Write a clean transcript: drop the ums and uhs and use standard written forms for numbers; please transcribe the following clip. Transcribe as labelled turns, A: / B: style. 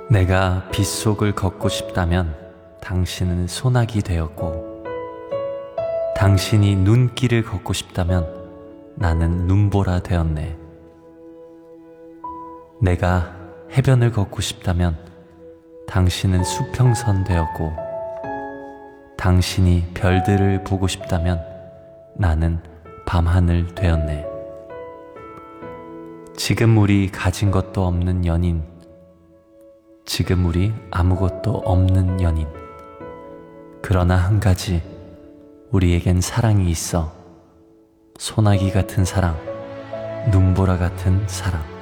A: 내가 빗속을 걷고 싶다면 당신은 소나기 되었고, 당신이 눈길을 걷고 싶다면 나는 눈보라 되었네. 내가 해변을 걷고 싶다면 당신은 수평선 되었고, 당신이 별들을 보고 싶다면 나는 밤하늘 되었네. 지금 우리 가진 것도 없는 연인, 지금 우리 아무것도 없는 연인. 그러나 한 가지, 우리에겐 사랑이 있어. 소나기 같은 사랑, 눈보라 같은 사랑.